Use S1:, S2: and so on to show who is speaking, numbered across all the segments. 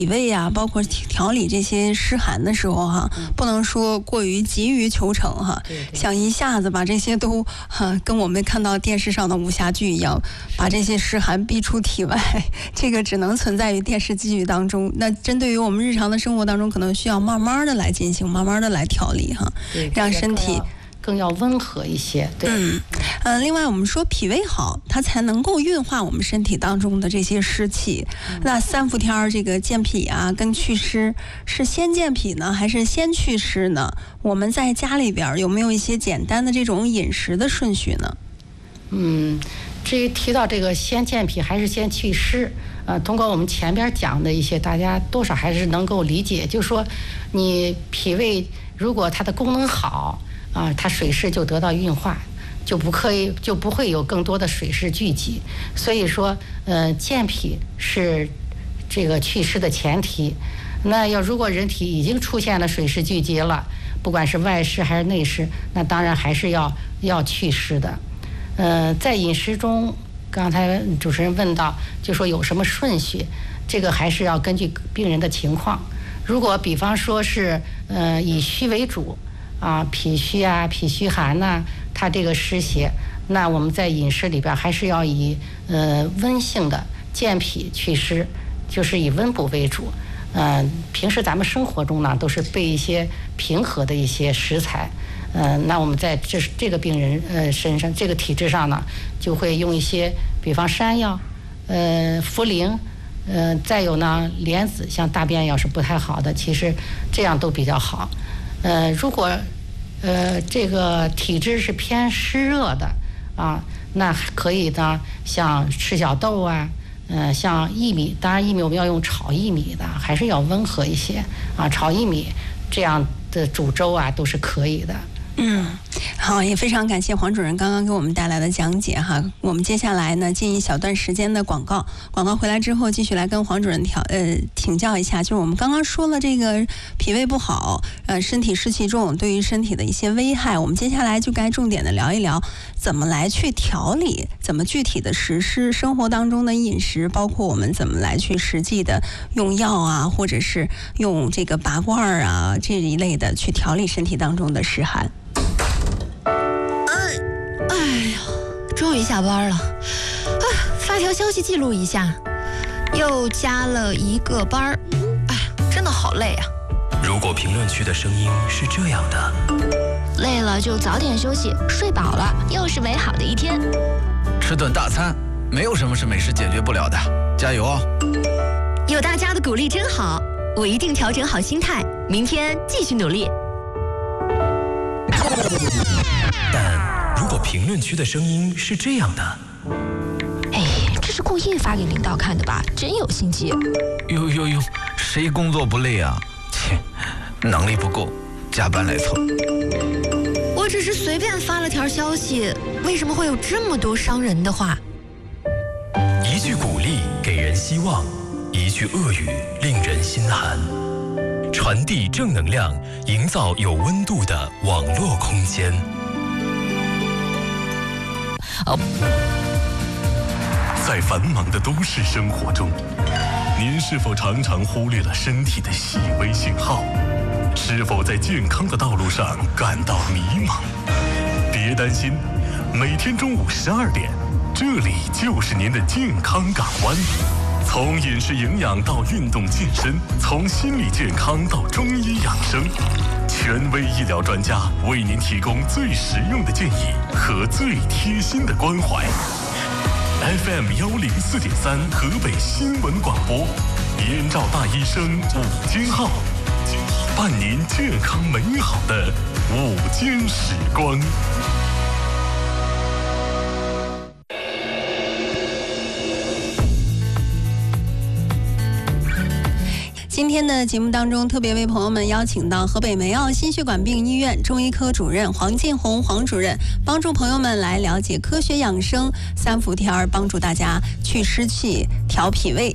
S1: 脾胃啊，包括调理这些湿寒的时候哈，不能说过于急于求成哈，想一下子把这些都跟我们看到电视上的武侠剧一样，把这些湿寒逼出体外，这个只能存在于电视剧当中。那针对于我们日常的生活当中，可能需要慢慢的来进行，慢慢的来调理哈，让身体
S2: 更要温和一些。对，
S1: 另外我们说脾胃好，它才能够运化我们身体当中的这些湿气。那3伏天这个健脾啊跟祛湿，是先健脾呢还是先祛湿呢？我们在家里边有没有一些简单的这种饮食的顺序呢？
S2: 至于提到这个先健脾还是先祛湿，通过我们前边讲的一些，大家多少还是能够理解，就是说你脾胃如果它的功能好它水湿就得到运化，就不会有更多的水湿聚集。所以说健脾是这个祛湿的前提。那如果人体已经出现了水湿聚集了，不管是外湿还是内湿，那当然还是要祛湿的。在饮食中，刚才主持人问到，就说有什么顺序，这个还是要根据病人的情况。如果比方说是以虚为主脾虚脾虚寒它这个湿邪，那我们在饮食里边还是要以温性的健脾祛湿，就是以温补为主。平时咱们生活中呢，都是备一些平和的一些食材。那我们在这个病人身上，这个体质上呢，就会用一些，比方山药、茯苓，再有呢莲子，像大便要是不太好的，其实这样都比较好。如果这个体质是偏湿热的那可以呢，像赤小豆像薏米，当然薏米我们要用炒薏米的，还是要温和一些炒薏米这样的煮粥都是可以的。
S1: 好，也非常感谢黄主任刚刚给我们带来的讲解哈。我们接下来呢进一小段时间的广告回来之后，继续来跟黄主任请教一下，就是我们刚刚说了这个脾胃不好，身体湿气重对于身体的一些危害，我们接下来就该重点的聊一聊怎么来去调理，怎么具体的实施生活当中的饮食，包括我们怎么来去实际的用药或者是用这个拔罐这一类的去调理身体当中的湿寒。
S3: 终于下班了发条消息记录一下，又加了一个班真的好累
S4: 如果评论区的声音是这样的，
S3: 累了就早点休息，睡饱了又是美好的一天。
S5: 吃顿大餐，没有什么是美食解决不了的，加油
S3: 有大家的鼓励真好，我一定调整好心态，明天继续努力。
S4: 但如果评论区的声音是这样的，
S3: 这是故意发给领导看的吧？真有心机。
S5: 哟，谁工作不累切，能力不够，加班来凑。
S3: 我只是随便发了条消息，为什么会有这么多伤人的话？
S4: 一句鼓励给人希望，一句恶语令人心寒。传递正能量，营造有温度的网络空间。在繁忙的都市生活中，您是否常常忽略了身体的细微信号？是否在健康的道路上感到迷茫？别担心，每天中午12点，这里就是您的健康港湾。从饮食营养到运动健身，从心理健康到中医养生，权威医疗专家为您提供最实用的建议和最贴心的关怀。FM 104.3河北新闻广播，燕赵大医生午间号，伴您健康美好的午间时光。
S1: 今天的节目当中，特别为朋友们邀请到河北梅奥心血管病医院中医科主任黄进红黄主任，帮助朋友们来了解科学养生3伏天，帮助大家去湿气、调脾胃。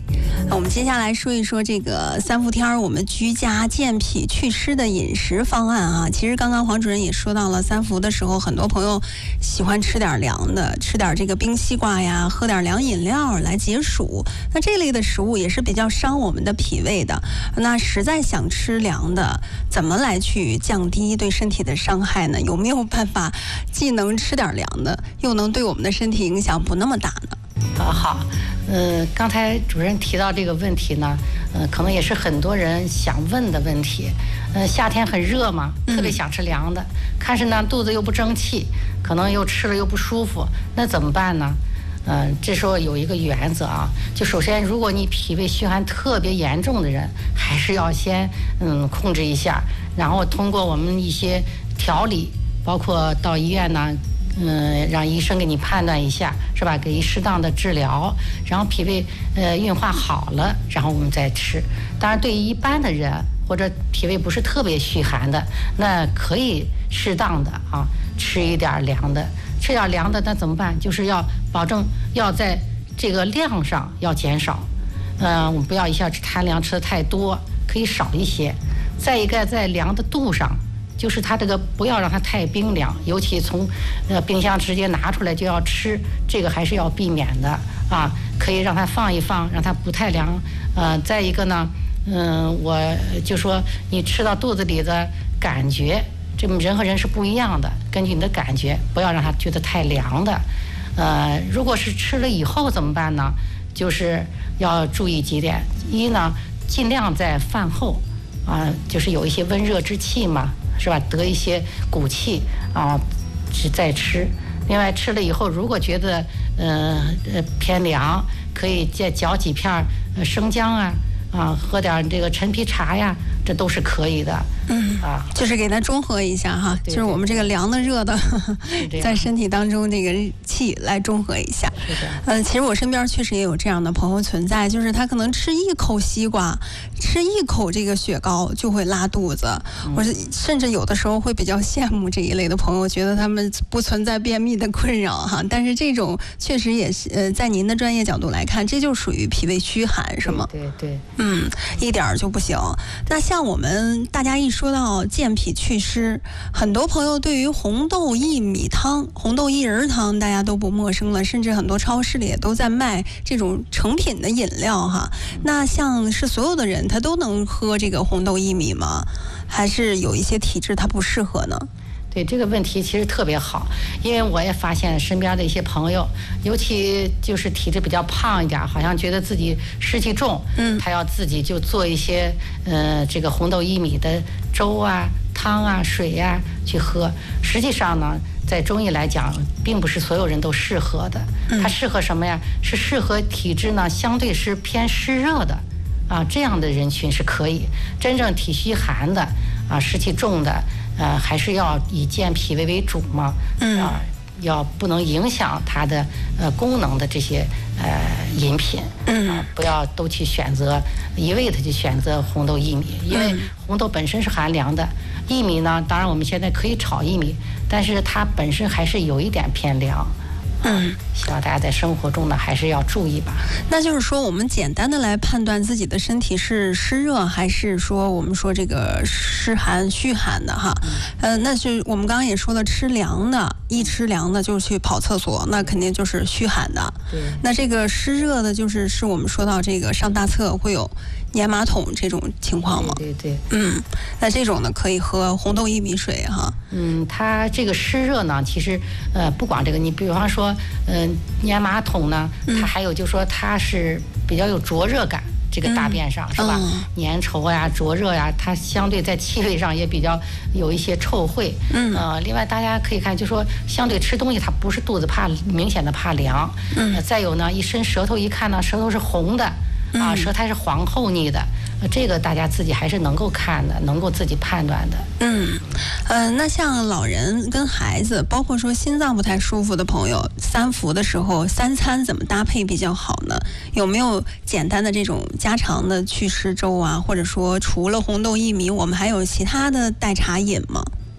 S1: 我们接下来说一说这个3伏天我们居家健脾祛湿的饮食方案啊。其实刚刚黄主任也说到了，3伏的时候，很多朋友喜欢吃点凉的，吃点这个冰西瓜呀，喝点凉饮料来解暑。那这类的食物也是比较伤我们的脾胃的。那实在想吃凉的，怎么来去降低对身体的伤害呢？有没有办法既能吃点凉的，又能对我们的身体影响不那么大呢？
S2: 好，刚才主任提到这个问题呢，可能也是很多人想问的问题。夏天很热嘛，特别想吃凉的，看是呢肚子又不争气，可能又吃了又不舒服，那怎么办呢？这时候有一个原则啊，就首先，如果你脾胃虚寒特别严重的人，还是要先控制一下，然后通过我们一些调理，包括到医院呢。让医生给你判断一下，是吧？给适当的治疗，然后脾胃运化好了，然后我们再吃。当然，对于一般的人或者脾胃不是特别虚寒的，那可以适当的啊吃一点凉的。吃点凉的，那怎么办？就是要保证要在这个量上要减少。我们不要一下贪凉吃的太多，可以少一些。再一个，在凉的度上。就是它这个不要让它太冰凉，尤其从冰箱直接拿出来就要吃，这个还是要避免的啊。可以让它放一放，让它不太凉。再一个呢，我就说你吃到肚子里的感觉，这人和人是不一样的，根据你的感觉，不要让它觉得太凉的。如果是吃了以后怎么办呢？就是要注意几点：一呢，尽量在饭后啊，就是有一些温热之气嘛。是吧？得一些骨气啊，再吃。另外吃了以后，如果觉得偏凉，可以再嚼几片生姜啊，喝点这个陈皮茶呀，这都是可以的。
S1: 就是给它中和一下哈，
S2: 对
S1: 就是我们这个凉的热的在身体当中这个气来中和一下。
S2: 是的。
S1: 其实我身边确实也有这样的朋友存在，就是他可能吃一口西瓜，吃一口这个雪糕就会拉肚子，或者甚至有的时候会比较羡慕这一类的朋友，觉得他们不存在便秘的困扰哈。但是这种确实也是在您的专业角度来看，这就属于脾胃虚寒是吗？
S2: 对。
S1: 一点儿就不行。那像我们大家一说到健脾祛湿，很多朋友对于红豆薏米汤、红豆薏仁汤大家都不陌生了，甚至很多超市里也都在卖这种成品的饮料哈。那像是所有的人他都能喝这个红豆薏米吗？还是有一些体质它不适合呢？
S2: 对这个问题其实特别好，因为我也发现身边的一些朋友，尤其就是体质比较胖一点，好像觉得自己湿气重，他要自己就做一些这个红豆薏米的粥啊、汤啊、水啊去喝。实际上呢，在中医来讲，并不是所有人都适合的。它适合什么呀？是适合体质呢相对是偏湿热的啊，这样的人群是可以。真正体虚寒的啊，湿气重的。还是要以健脾胃为主嘛，要不能影响它的功能的这些饮品，不要都去选择一味的去选择红豆薏米，因为红豆本身是寒凉的，薏米呢，当然我们现在可以炒薏米，但是它本身还是有一点偏凉。希望大家在生活中呢还是要注意吧。
S1: 那就是说，我们简单的来判断自己的身体是湿热还是说我们说这个湿寒虚寒的哈。那是我们刚刚也说了，吃凉的，一吃凉的就去跑厕所，那肯定就是虚寒的。
S2: 对。
S1: 那这个湿热的，就是我们说到这个上大厕会有粘马桶这种情况吗？
S2: 对。
S1: 那这种呢可以喝红豆薏米水哈。
S2: 它这个湿热呢，其实不光这个，你比方说粘马桶呢，它还有就是说它是比较有灼热感，这个大便上是吧？粘稠呀、灼热呀，它相对在气味上也比较有一些臭秽。另外大家可以看，就说相对吃东西，它不是肚子明显的怕凉。再有呢，一伸舌头一看呢，舌头是红的。舌苔是黄厚腻的，这个大家自己还是能够看的，能够自己判断的。
S1: 那像老人跟孩子，包括说心脏不太舒服的朋友，3伏的时候3餐怎么搭配比较好呢？有没有简单的这种家常的祛湿粥啊？或者说除了红豆薏米，我们还有其他的代茶饮吗？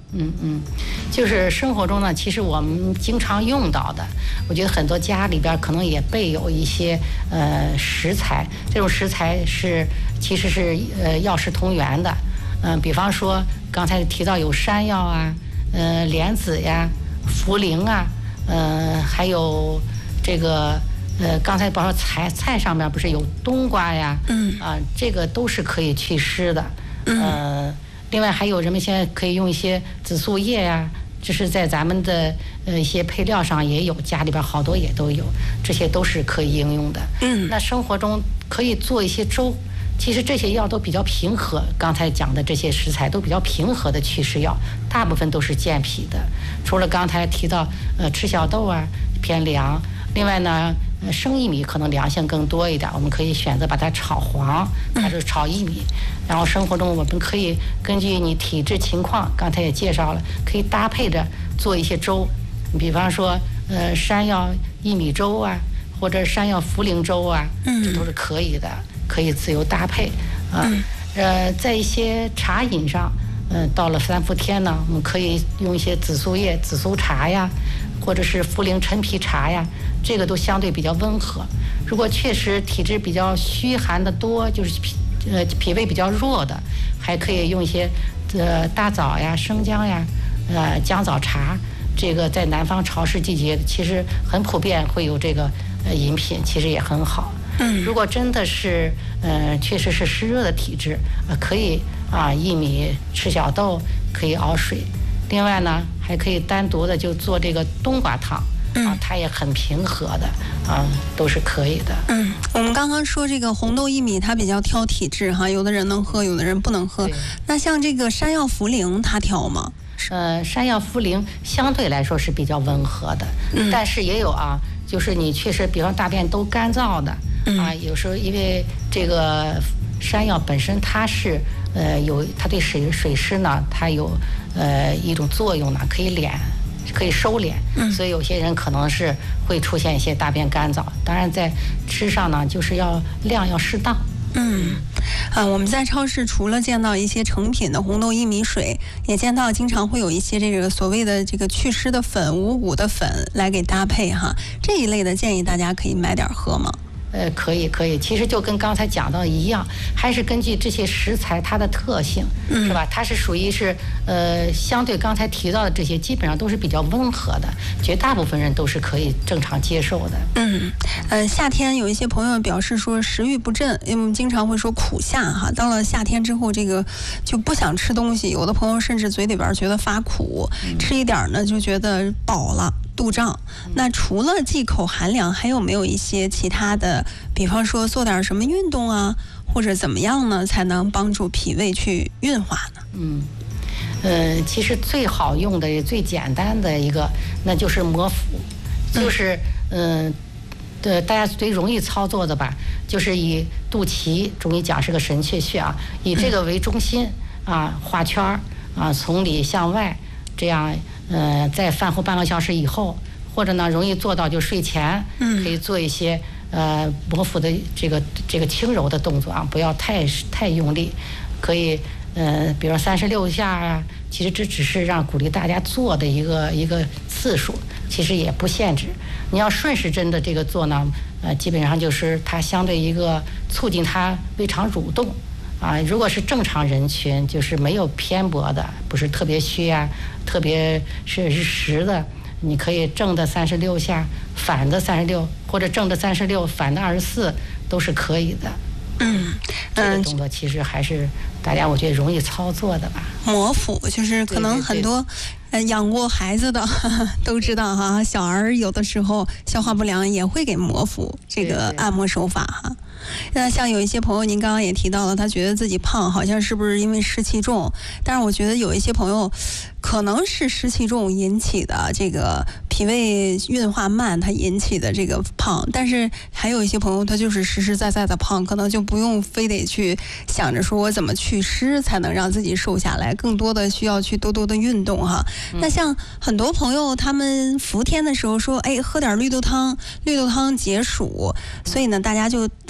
S2: 就是生活中呢，其实我们经常用到的，我觉得很多家里边可能也备有一些食材，这种食材其实是药食同源的，比方说刚才提到有山药啊，莲子呀、茯苓啊，还有这个刚才包括菜上面不是有冬瓜呀，这个都是可以祛湿的，另外还有人们现在可以用一些紫苏叶呀，这是在咱们的一些配料上也有，家里边好多也都有，这些都是可以应用的。那生活中可以做一些粥，其实这些药都比较平和，刚才讲的这些食材都比较平和的祛湿药，大部分都是健脾的。除了刚才提到赤小豆啊偏凉，另外呢生薏米可能凉性更多一点，我们可以选择把它炒黄，还是炒薏米。然后生活中我们可以根据你体质情况，刚才也介绍了，可以搭配着做一些粥，比方说山药薏米粥啊，或者山药茯苓粥啊，这都是可以的，可以自由搭配啊。在一些茶饮上，到了3伏天呢，我们可以用一些紫苏叶、紫苏茶呀，或者是茯苓陈皮茶呀，这个都相对比较温和。如果确实体质比较虚寒的多，就是脾胃比较弱的，还可以用一些大枣呀、生姜呀、姜枣茶。这个在南方潮湿季节其实很普遍会有这个饮品，其实也很好。如果真的是确实是湿热的体质，可以薏米、赤小豆可以熬水。另外呢，还可以单独的就做这个冬瓜汤。它也很平和的都是可以的。
S1: 我们刚刚说这个红豆薏米它比较挑体质哈，有的人能喝，有的人不能喝。那像这个山药茯苓它挑吗？
S2: 山药茯苓相对来说是比较温和的，但是也有就是你确实比方大便都干燥的有时候因为这个山药本身它是它对水湿呢，它有一种作用呢，可以收敛，所以有些人可能是会出现一些大便干燥。当然在吃上呢，就是量要适当。
S1: 我们在超市除了见到一些成品的红豆薏米水，也见到经常会有一些这个所谓的这个祛湿的粉、五谷的粉来给搭配哈，这一类的建议大家可以买点喝吗？
S2: 可以，其实就跟刚才讲到一样，还是根据这些食材它的特性，是吧？它是属于是相对刚才提到的这些，基本上都是比较温和的，绝大部分人都是可以正常接受的。
S1: 夏天有一些朋友表示说食欲不振，因为我们经常会说苦夏哈，到了夏天之后，这个就不想吃东西，有的朋友甚至嘴里边觉得发苦，吃一点呢就觉得饱了。肚胀，那除了忌口寒凉，还有没有一些其他的，比方说做点什么运动啊，或者怎么样呢，才能帮助脾胃去运化呢？
S2: 其实最好用的也最简单的一个，那就是摩腹，就是大家最容易操作的吧，就是以肚脐，中医讲是个神阙穴以这个为中心画圈从里向外，这样。在饭后半个小时以后，或者呢容易做到就睡前，可以做一些摩腹的这个轻柔的动作不要太用力，可以比如36下其实这只是让鼓励大家做的一个次数，其实也不限制。你要顺时针的这个做呢，基本上就是它相对一个促进它胃肠蠕动。如果是正常人群，就是没有偏颇的，不是特别虚特别是实的，你可以正的36下，反的36，或者正的36，反的24，都是可以的。这个动作其实还是大家我觉得容易操作的吧。
S1: 摩腹就是可能很多养过孩子的都知道哈，小儿有的时候消化不良也会给摩腹这个按摩手法哈。那像有一些朋友，您刚刚也提到了，他觉得自己胖，好像是不是因为湿气重？但是我觉得有一些朋友可能是湿气重引起的这个脾胃运化慢，它引起的这个胖。但是还有一些朋友，他就是实实在在的胖，可能就不用非得去想着说我怎么祛湿才能让自己瘦下来，更多的需要去多多的运动哈。那像很多朋友他们伏天的时候说，喝点绿豆汤，绿豆汤解暑，所以呢大家就大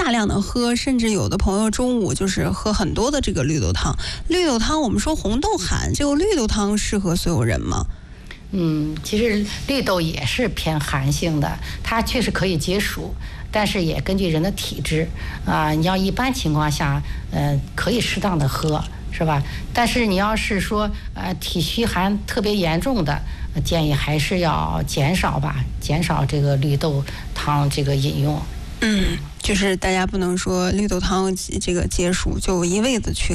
S1: 大量的喝，甚至有的朋友中午就是喝很多的这个绿豆汤。绿豆汤我们说红豆寒，这个绿豆汤适合所有人吗？
S2: 其实绿豆也是偏寒性的，它确实可以解暑，但是也根据人的体质你要一般情况下，可以适当的喝，是吧？但是你要是说体虚寒特别严重的，建议还是要减少这个绿豆汤这个饮用。
S1: 就是大家不能说绿豆汤这个解暑就一味的去